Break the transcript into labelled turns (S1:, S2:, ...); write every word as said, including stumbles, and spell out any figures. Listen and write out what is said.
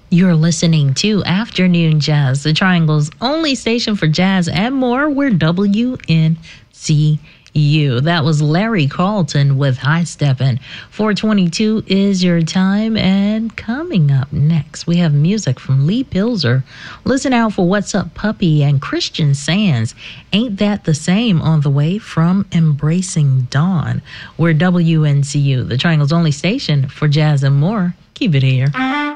S1: You're listening to Afternoon Jazz, the Triangle's only station for jazz and more. We're W N C U. That was Larry Carlton with High Steppin'. four twenty-two is your time, and coming up next, we have music from Lee Pilzer. Listen out for What's Up Puppy and Christian Sands. Ain't That the Same on the way from Embracing Dawn. We're W N C U, the Triangle's only station for jazz and more. Keep it here.